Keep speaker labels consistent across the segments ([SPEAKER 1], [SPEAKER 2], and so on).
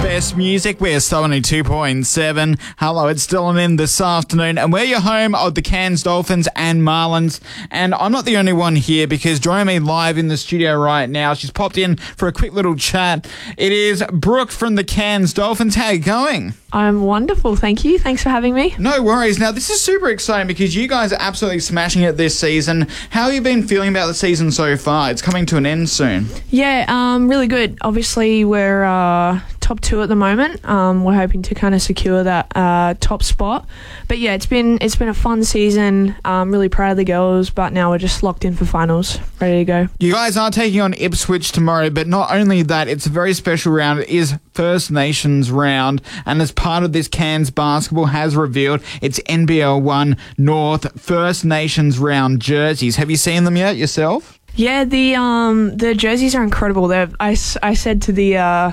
[SPEAKER 1] best music. We're still only 2.7. Hello, it's Dylan in this afternoon, and we're your home of the Cairns Dolphins and Marlins. And I'm not the only one here, because joining me live in the studio right now, she's popped in for a quick little chat. It is Brooke from the Cairns Dolphins. How are you going?
[SPEAKER 2] I'm wonderful, thank you. Thanks for having me.
[SPEAKER 1] No worries. Now, this is super exciting because you guys are absolutely smashing it this season. How have you been feeling about the season so far? It's coming to an end soon.
[SPEAKER 2] Yeah, really good. Obviously, we're top 2 at the moment. We're hoping to kind of secure that top spot. But yeah, it's been a fun season. Really proud of the girls, but now we're just locked in for finals, ready to go.
[SPEAKER 1] You guys are taking on Ipswich tomorrow, but not only that, it's a very special round. It is First Nations round, and as part of this, Cairns Basketball has revealed its NBL 1 North First Nations round jerseys. Have you seen them yet yourself?
[SPEAKER 2] Yeah, the jerseys are incredible. I said to the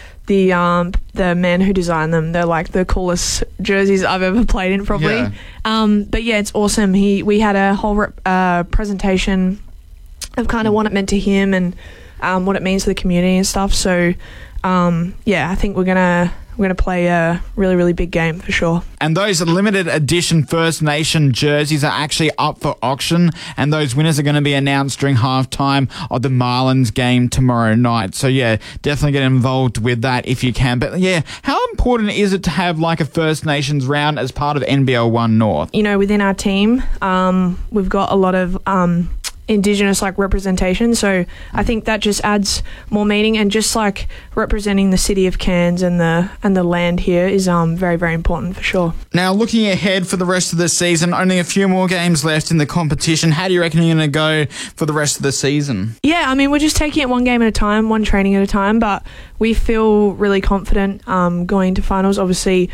[SPEAKER 2] man who designed them, they're like the coolest jerseys I've ever played in, probably. Yeah. But yeah, it's awesome. We had a whole presentation of kind of what it meant to him and what it means to the community and stuff. So yeah, I think we're gonna play a really, really big game for sure.
[SPEAKER 1] And those limited edition First Nation jerseys are actually up for auction, and those winners are going to be announced during halftime of the Marlins game tomorrow night. So yeah, definitely get involved with that if you can. But yeah, how important is it to have like a First Nations round as part of NBL 1 North?
[SPEAKER 2] You know, within our team, we've got a lot of Indigenous representation, so I think that just adds more meaning, and just like representing the city of Cairns and the land here is very, very important for sure.
[SPEAKER 1] Now, looking ahead for the rest of the season, only a few more games left in the competition. How do you reckon you're going to go for the rest of the season?
[SPEAKER 2] Yeah, I mean, we're just taking it one game at a time, one training at a time, but we feel really confident going to finals. Obviously,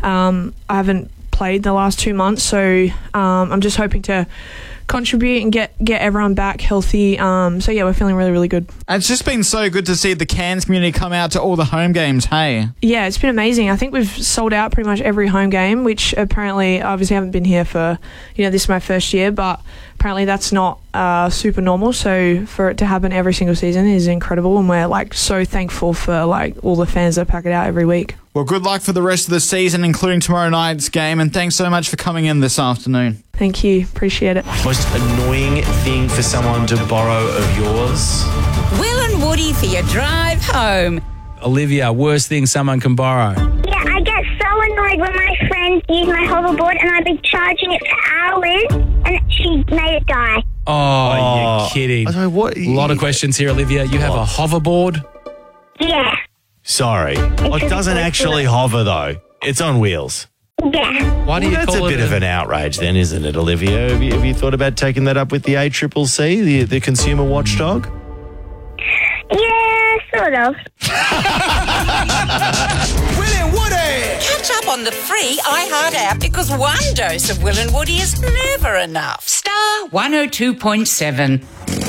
[SPEAKER 2] I haven't played the last 2 months, so I'm just hoping to contribute and get everyone back healthy. So yeah, we're feeling really, really good.
[SPEAKER 1] It's just been so good to see the Cairns community come out to all the home games, hey?
[SPEAKER 2] Yeah, it's been amazing. I think we've sold out pretty much every home game, which apparently, obviously haven't been here for, this is my first year, but apparently that's not super normal. So for it to happen every single season is incredible, and we're so thankful for all the fans that pack it out every week.
[SPEAKER 1] Well, good luck for the rest of the season, including tomorrow night's game, and thanks so much for coming in this afternoon.
[SPEAKER 2] Thank you. Appreciate it.
[SPEAKER 3] Most annoying thing for someone to borrow of yours?
[SPEAKER 4] Will and Woody for your drive home.
[SPEAKER 5] Olivia, worst thing someone can borrow?
[SPEAKER 6] Yeah, I get so annoyed when my friends use my hoverboard and I've been charging it for hours and she made it die.
[SPEAKER 5] Oh, you're kidding.
[SPEAKER 3] I don't know what.
[SPEAKER 5] A lot of questions here, Olivia. You have a hoverboard?
[SPEAKER 6] Yeah.
[SPEAKER 3] Sorry. It doesn't actually hover, though. It's on wheels.
[SPEAKER 6] Yeah.
[SPEAKER 5] Why do you
[SPEAKER 3] That's
[SPEAKER 5] call
[SPEAKER 3] a bit of an outrage then, isn't it, Olivia? Have you thought about taking that up with the ACCC, the consumer watchdog?
[SPEAKER 6] Yeah, sort of.
[SPEAKER 4] Will and Woody! Catch up on the free iHeart app, because one dose of Will and Woody is never enough. Star 102.7.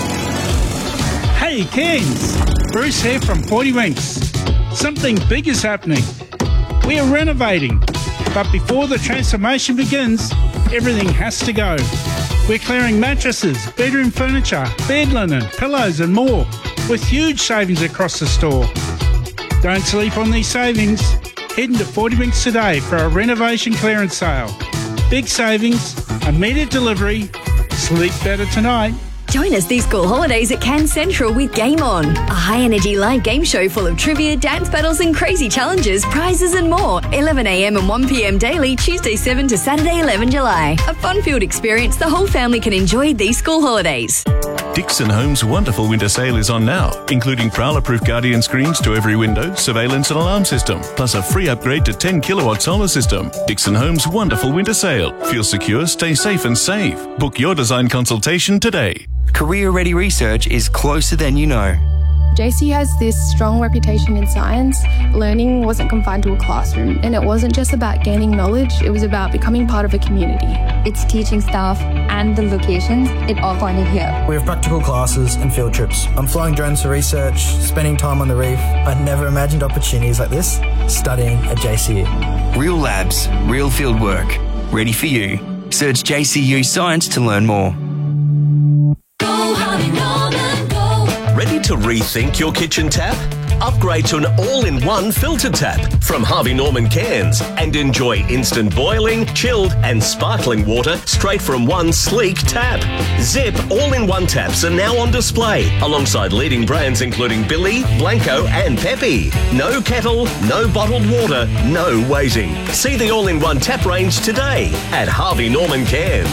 [SPEAKER 7] Hey Cairns, Bruce here from 40 Winks. Something big is happening. We are renovating, but before the transformation begins, everything has to go. We're clearing mattresses, bedroom furniture, bed linen, pillows and more, with huge savings across the store. Don't sleep on these savings. Head into 40 Winks today for a renovation clearance sale. Big savings, immediate delivery, sleep better tonight.
[SPEAKER 8] Join us these school holidays at Cairns Central with Game On, a high-energy live game show full of trivia, dance battles and crazy challenges, prizes and more. 11 a.m. and 1 p.m. daily, Tuesday 7 to Saturday 11 July. A fun-filled experience the whole family can enjoy these school holidays.
[SPEAKER 9] Dixon Homes' wonderful winter sale is on now, including prowler-proof Guardian screens to every window, surveillance and alarm system, plus a free upgrade to 10-kilowatt solar system. Dixon Homes' wonderful winter sale. Feel secure, stay safe and save. Book your design consultation today.
[SPEAKER 10] Career Ready Research is closer than you know.
[SPEAKER 11] JC has this strong reputation in science. Learning wasn't confined to a classroom, and it wasn't just about gaining knowledge, it was about becoming part of a community.
[SPEAKER 12] Its teaching staff and the locations, it all pointed here.
[SPEAKER 13] We have practical classes and field trips. I'm flying drones for research, spending time on the reef. I'd never imagined opportunities like this studying at JCU.
[SPEAKER 10] Real labs, real field work. Ready for you. Search JCU Science to learn more.
[SPEAKER 14] Ready to rethink your kitchen tap? upgrade to an all-in-one filter tap from Harvey Norman Cairns and enjoy instant boiling, chilled and sparkling water straight from one sleek tap. Zip all-in-one taps are now on display alongside leading brands including Billy, Blanco and Peppy. No kettle, no bottled water, no waiting. See the all-in-one tap range today at Harvey Norman Cairns.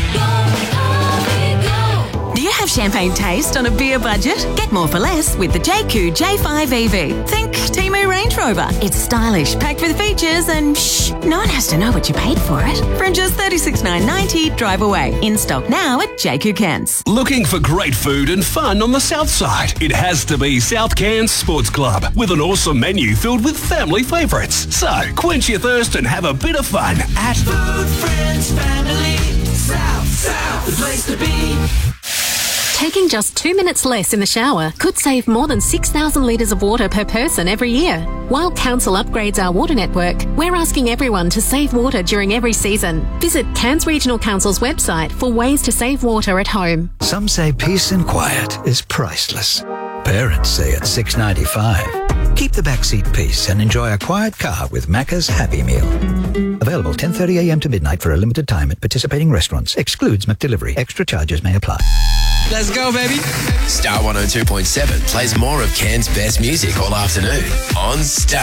[SPEAKER 15] Do you have champagne taste on a beer budget? Get more for less with the JQ J5 EV. Think Temu Range Rover. It's stylish, packed with features, and shh, no one has to know what you paid for it. From just $36,990, drive away. In stock now at JQ Cairns.
[SPEAKER 16] Looking for great food and fun on the south side? It has to be South Cairns Sports Club with an awesome menu filled with family favourites. So quench your thirst and have a bit of fun at
[SPEAKER 17] Food, Friends, Family, South, the place to be.
[SPEAKER 18] Taking just 2 minutes less in the shower could save more than 6,000 litres of water per person every year. While Council upgrades our water network, we're asking everyone to save water during every season. Visit Cairns Regional Council's website for ways to save water at home.
[SPEAKER 19] Some say peace and quiet is priceless. Parents say it's $6.95. Keep the backseat peace and enjoy a quiet car with Macca's Happy Meal. Available 10:30 a.m. to midnight for a limited time at participating restaurants. Excludes McDelivery. Extra charges may apply.
[SPEAKER 20] Let's go, baby. Star 102.7 plays more of Cairns' best music all afternoon on Star.